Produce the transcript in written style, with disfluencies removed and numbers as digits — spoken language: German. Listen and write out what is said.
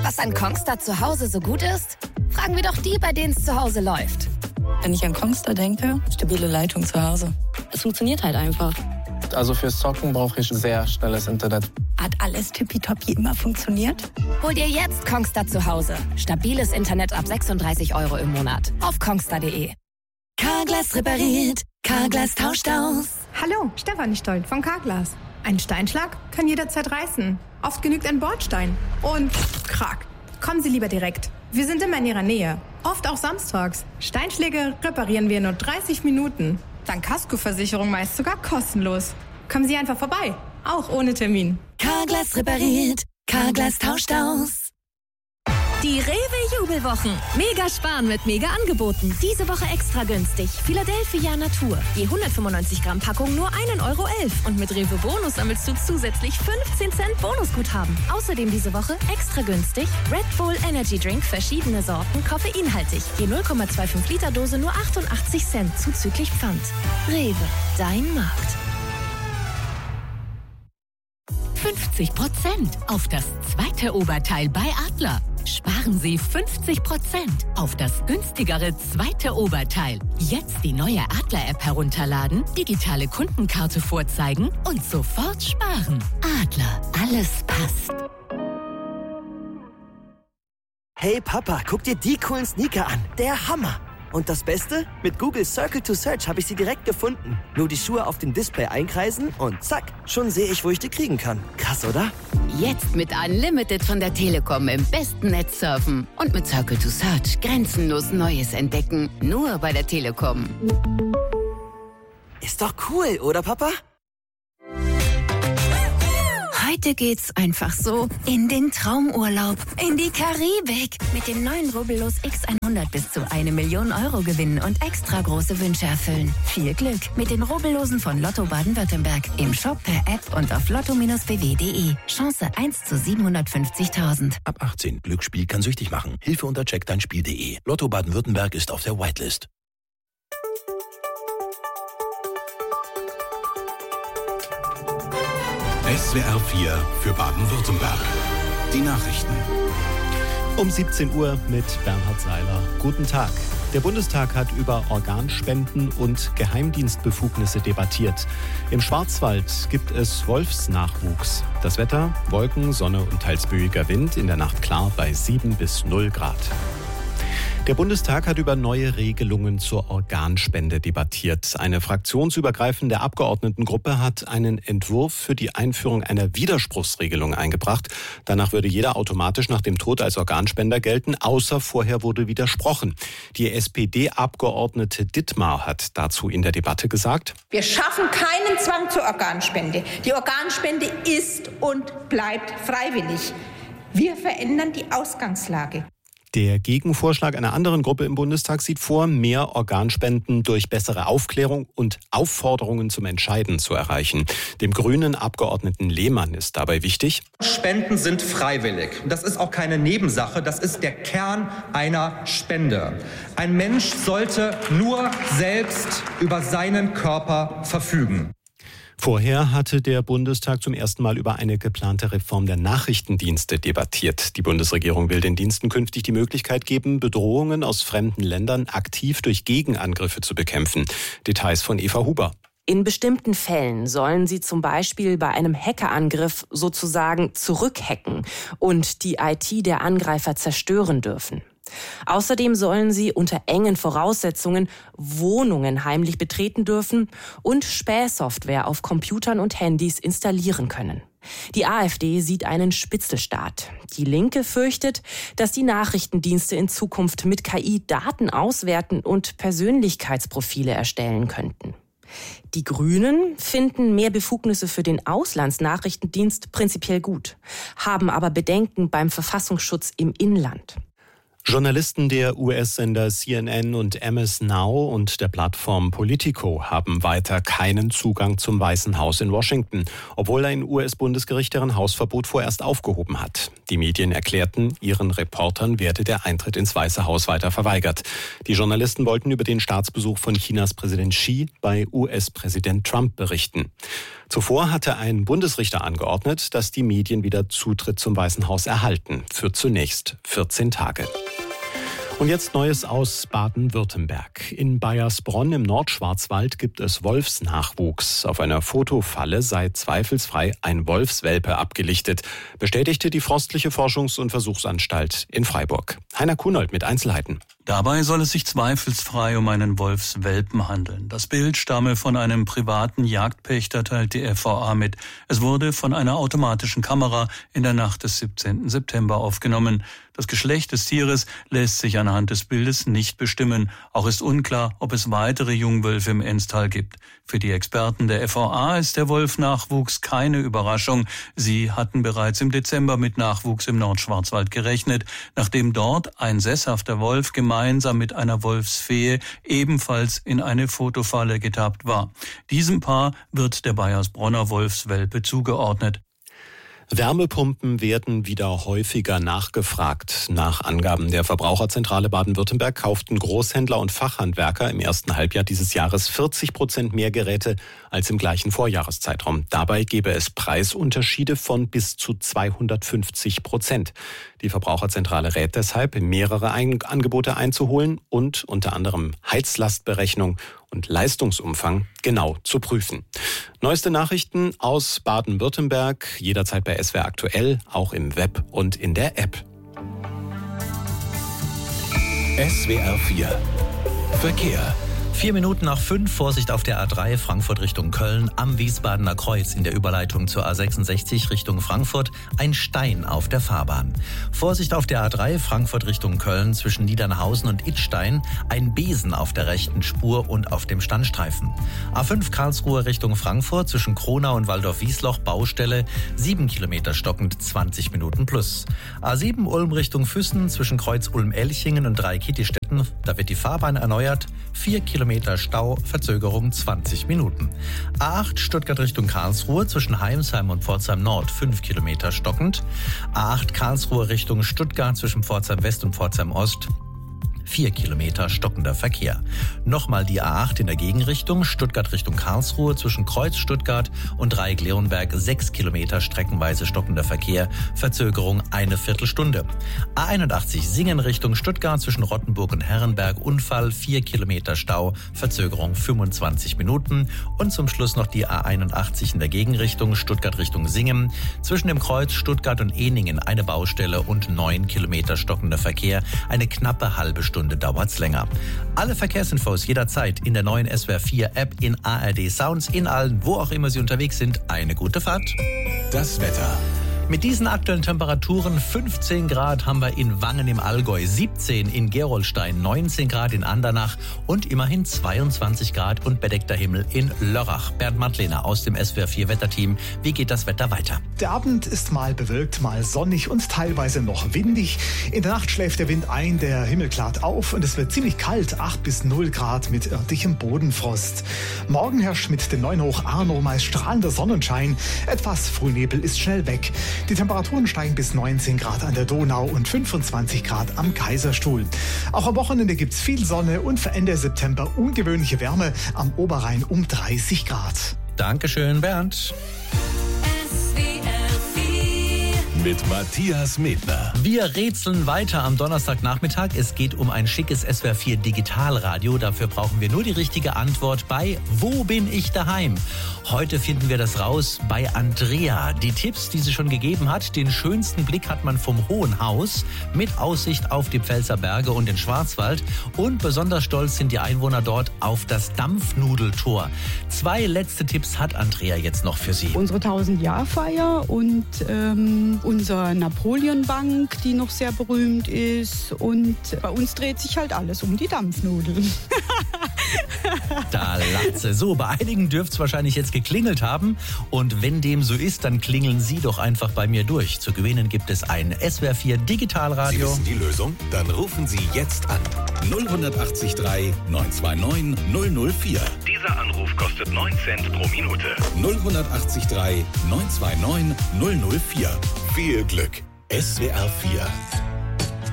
Was an Kongstar zu Hause so gut ist? Fragen wir doch die, bei denen es zu Hause läuft. Wenn ich an Kongstar denke, stabile Leitung zu Hause. Es funktioniert halt einfach. Also fürs Zocken brauche ich sehr schnelles Internet. Hat alles tippitoppi immer funktioniert? Hol dir jetzt Kongstar zu Hause. Stabiles Internet ab 36 € im Monat. Auf kongstar.de. Carglass repariert. Carglass tauscht aus. Hallo, Stefanie Stoll von Carglass. Ein Steinschlag kann jederzeit reißen. Oft genügt ein Bordstein. Und krack. Kommen Sie lieber direkt. Wir sind immer in Ihrer Nähe. Oft auch samstags. Steinschläge reparieren wir in nur 30 Minuten. Dank Kaskoversicherung meist sogar kostenlos. Kommen Sie einfach vorbei. Auch ohne Termin. Carglass repariert. Carglass tauscht aus. Die Rewe-Jubelwochen. Mega sparen mit Mega-Angeboten. Diese Woche extra günstig. Philadelphia Natur. Je 195 Gramm Packung nur 1,11 €. Und mit Rewe Bonus sammelst du zusätzlich 15 Cent Bonusguthaben. Außerdem diese Woche extra günstig Red Bull Energy Drink, verschiedene Sorten, koffeinhaltig. Je 0,25 Liter Dose nur 88 Cent zuzüglich Pfand. Rewe, dein Markt. 50% auf das zweite Oberteil bei Adler. Sparen Sie 50% auf das günstigere zweite Oberteil. Jetzt die neue Adler-App herunterladen, digitale Kundenkarte vorzeigen und sofort sparen. Adler, alles passt. Hey Papa, guck dir die coolen Sneaker an. Der Hammer. Und das Beste? Mit Google Circle to Search habe ich sie direkt gefunden. Nur die Schuhe auf dem Display einkreisen und zack, schon sehe ich, wo ich die kriegen kann. Krass, oder? Jetzt mit Unlimited von der Telekom im besten Netz surfen. Und mit Circle to Search grenzenlos Neues entdecken. Nur bei der Telekom. Ist doch cool, oder Papa? Heute geht's einfach so in den Traumurlaub, in die Karibik. Mit den neuen Rubbellos X100 bis zu 1 Million € gewinnen und extra große Wünsche erfüllen. Viel Glück mit den Rubbellosen von Lotto Baden-Württemberg. Im Shop, per App und auf lotto-bw.de. Chance 1 zu 750.000. Ab 18. Glücksspiel kann süchtig machen. Hilfe unter checkdeinspiel.de. Lotto Baden-Württemberg ist auf der Whitelist. SWR 4 für Baden-Württemberg. Die Nachrichten. Um 17 Uhr mit Bernhard Seiler. Guten Tag. Der Bundestag hat über Organspenden und Geheimdienstbefugnisse debattiert. Im Schwarzwald gibt es Wolfsnachwuchs. Das Wetter: Wolken, Sonne und teils böiger Wind. In der Nacht klar bei 7 bis 0 Grad. Der Bundestag hat über neue Regelungen zur Organspende debattiert. Eine fraktionsübergreifende Abgeordnetengruppe hat einen Entwurf für die Einführung einer Widerspruchsregelung eingebracht. Danach würde jeder automatisch nach dem Tod als Organspender gelten, außer vorher wurde widersprochen. Die SPD-Abgeordnete Dittmar hat dazu in der Debatte gesagt: Wir schaffen keinen Zwang zur Organspende. Die Organspende ist und bleibt freiwillig. Wir verändern die Ausgangslage. Der Gegenvorschlag einer anderen Gruppe im Bundestag sieht vor, mehr Organspenden durch bessere Aufklärung und Aufforderungen zum Entscheiden zu erreichen. Dem grünen Abgeordneten Lehmann ist dabei wichtig: Spenden sind freiwillig. Das ist auch keine Nebensache, das ist der Kern einer Spende. Ein Mensch sollte nur selbst über seinen Körper verfügen. Vorher hatte der Bundestag zum ersten Mal über eine geplante Reform der Nachrichtendienste debattiert. Die Bundesregierung will den Diensten künftig die Möglichkeit geben, Bedrohungen aus fremden Ländern aktiv durch Gegenangriffe zu bekämpfen. Details von Eva Huber. In bestimmten Fällen sollen sie zum Beispiel bei einem Hackerangriff sozusagen zurückhacken und die IT der Angreifer zerstören dürfen. Außerdem sollen sie unter engen Voraussetzungen Wohnungen heimlich betreten dürfen und Spähsoftware auf Computern und Handys installieren können. Die AfD sieht einen Spitzelstaat. Die Linke fürchtet, dass die Nachrichtendienste in Zukunft mit KI Daten auswerten und Persönlichkeitsprofile erstellen könnten. Die Grünen finden mehr Befugnisse für den Auslandsnachrichtendienst prinzipiell gut, haben aber Bedenken beim Verfassungsschutz im Inland. Journalisten der US-Sender CNN und MS Now und der Plattform Politico haben weiter keinen Zugang zum Weißen Haus in Washington, obwohl ein US-Bundesgericht deren Hausverbot vorerst aufgehoben hat. Die Medien erklärten, ihren Reportern werde der Eintritt ins Weiße Haus weiter verweigert. Die Journalisten wollten über den Staatsbesuch von Chinas Präsident Xi bei US-Präsident Trump berichten. Zuvor hatte ein Bundesrichter angeordnet, dass die Medien wieder Zutritt zum Weißen Haus erhalten, für zunächst 14 Tage. Und jetzt Neues aus Baden-Württemberg. In Baiersbronn im Nordschwarzwald gibt es Wolfsnachwuchs. Auf einer Fotofalle sei zweifelsfrei ein Wolfswelpe abgelichtet, bestätigte die Forstliche Forschungs- und Versuchsanstalt in Freiburg. Heiner Kunold mit Einzelheiten. Dabei soll es sich zweifelsfrei um einen Wolfswelpen handeln. Das Bild stamme von einem privaten Jagdpächter, teilt die FVA mit. Es wurde von einer automatischen Kamera in der Nacht des 17. September aufgenommen. Das Geschlecht des Tieres lässt sich anhand des Bildes nicht bestimmen. Auch ist unklar, ob es weitere Jungwölfe im Enstal gibt. Für die Experten der FVA ist der Wolfnachwuchs keine Überraschung. Sie hatten bereits im Dezember mit Nachwuchs im Nordschwarzwald gerechnet, nachdem dort ein sesshafter Wolf gemeinsam mit einer Wolfsfee ebenfalls in eine Fotofalle getappt war. Diesem Paar wird der Baiersbronner Wolfswelpe zugeordnet. Wärmepumpen werden wieder häufiger nachgefragt. Nach Angaben der Verbraucherzentrale Baden-Württemberg kauften Großhändler und Fachhandwerker im ersten Halbjahr dieses Jahres 40% mehr Geräte als im gleichen Vorjahreszeitraum. Dabei gebe es Preisunterschiede von bis zu 250%. Die Verbraucherzentrale rät deshalb, mehrere Angebote einzuholen und unter anderem Heizlastberechnung und Leistungsumfang genau zu prüfen. Neueste Nachrichten aus Baden-Württemberg, jederzeit bei SWR aktuell, auch im Web und in der App. SWR 4 Verkehr. 4 Minuten nach 5, Vorsicht auf der A3 Frankfurt Richtung Köln, am Wiesbadener Kreuz in der Überleitung zur A66 Richtung Frankfurt, ein Stein auf der Fahrbahn. Vorsicht auf der A3 Frankfurt Richtung Köln zwischen Niedernhausen und Idstein, ein Besen auf der rechten Spur und auf dem Standstreifen. A5 Karlsruhe Richtung Frankfurt zwischen Kronau und Waldorf-Wiesloch, Baustelle, 7 Kilometer stockend, 20 Minuten plus. A7 Ulm Richtung Füssen zwischen Kreuz Ulm-Elchingen und Dreikietistetten, da wird die Fahrbahn erneuert, 4 Kilometer Stau, Verzögerung 20 Minuten. A8 Stuttgart Richtung Karlsruhe zwischen Heimsheim und Pforzheim Nord 5 Kilometer stockend. A8 Karlsruhe Richtung Stuttgart zwischen Pforzheim West und Pforzheim Ost 4 Kilometer stockender Verkehr. Nochmal die A8 in der Gegenrichtung, Stuttgart Richtung Karlsruhe zwischen Kreuz Stuttgart und Dreieck-Leonberg 6 Kilometer streckenweise stockender Verkehr, Verzögerung eine Viertelstunde. A81 Singen Richtung Stuttgart zwischen Rottenburg und Herrenberg, Unfall 4 Kilometer Stau, Verzögerung 25 Minuten. Und zum Schluss noch die A81 in der Gegenrichtung, Stuttgart Richtung Singen zwischen dem Kreuz Stuttgart und Ehningen eine Baustelle und 9 Kilometer stockender Verkehr, eine knappe halbe Stunde dauert's länger. Alle Verkehrsinfos jederzeit in der neuen SWR 4 App, in ARD Sounds, in allen, wo auch immer Sie unterwegs sind. Eine gute Fahrt. Das Wetter. Mit diesen aktuellen Temperaturen 15 Grad haben wir in Wangen im Allgäu, 17 in Gerolstein, 19 Grad in Andernach und immerhin 22 Grad und bedeckter Himmel in Lörrach. Bernd Madlener aus dem SWR 4 Wetterteam. Wie geht das Wetter weiter? Der Abend ist mal bewölkt, mal sonnig und teilweise noch windig. In der Nacht schläft der Wind ein, der Himmel klart auf und es wird ziemlich kalt, 8 bis 0 Grad mit örtlichem Bodenfrost. Morgen herrscht mit dem neuen Hoch Arno meist strahlender Sonnenschein. Etwas Frühnebel ist schnell weg. Die Temperaturen steigen bis 19 Grad an der Donau und 25 Grad am Kaiserstuhl. Auch am Wochenende gibt es viel Sonne und für Ende September ungewöhnliche Wärme, am Oberrhein um 30 Grad. Dankeschön, Bernd. Mit Matthias Medner. Wir rätseln weiter am Donnerstagnachmittag. Es geht um ein schickes SWR 4 Digitalradio. Dafür brauchen wir nur die richtige Antwort bei Wo bin ich daheim? Heute finden wir das raus bei Andrea. Die Tipps, die sie schon gegeben hat, den schönsten Blick hat man vom Hohen Haus mit Aussicht auf die Pfälzer Berge und den Schwarzwald. Und besonders stolz sind die Einwohner dort auf das Dampfnudeltor. 2 letzte Tipps hat Andrea jetzt noch für Sie. Unsere 1000-Jahr-Feier und unsere Napoleonbank, die noch sehr berühmt ist. Und bei uns dreht sich halt alles um die Dampfnudeln. Da latze. So, bei einigen dürft es wahrscheinlich jetzt geklingelt haben. Und wenn dem so ist, dann klingeln Sie doch einfach bei mir durch. Zu gewinnen gibt es ein SWR 4 Digitalradio. Sie wissen die Lösung? Dann rufen Sie jetzt an. 080 3 929 004. Dieser Anruf kostet 9 Cent pro Minute. 080 3 929 004. Viel Glück. SWR 4